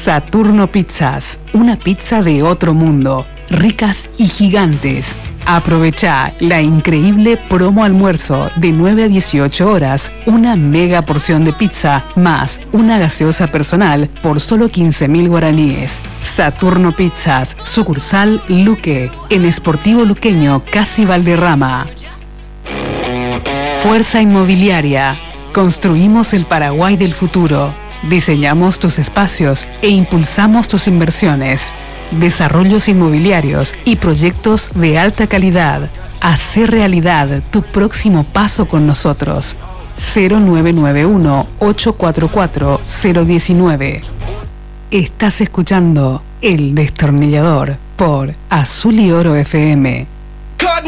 Saturno Pizzas, una pizza de otro mundo, ricas y gigantes. Aprovecha la increíble promo almuerzo de 9 a 18 horas, una mega porción de pizza más una gaseosa personal por solo 15.000 guaraníes. Saturno Pizzas, sucursal Luque, en Sportivo Luqueño, casi Valderrama. Fuerza Inmobiliaria. Construimos el Paraguay del futuro. Diseñamos tus espacios e impulsamos tus inversiones. Desarrollos inmobiliarios y proyectos de alta calidad. Hacé realidad tu próximo paso con nosotros. 0991-844-019. Estás escuchando El Destornillador por Azul y Oro FM.